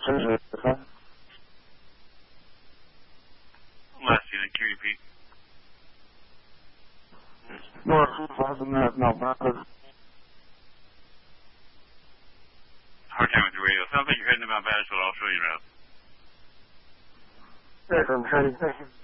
Last unit, can you repeat? North 5 Malvada. Hard time with the radio. Sounds like you're heading to Mount Battersville. I'll show you around. Yes, I'm heading. Thank you.